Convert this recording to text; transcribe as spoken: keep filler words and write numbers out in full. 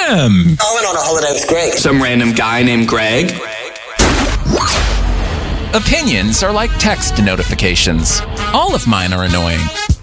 M. I went on a holiday with Greg. Some random guy named Greg. Opinions are like text notifications. All of mine are annoying.